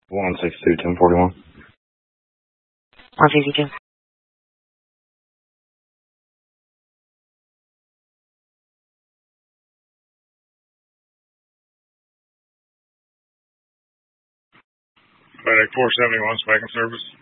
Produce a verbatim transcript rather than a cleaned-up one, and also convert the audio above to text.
one six two, ten forty-one. one sixty-two. FedEx four seventy-one, spec and service.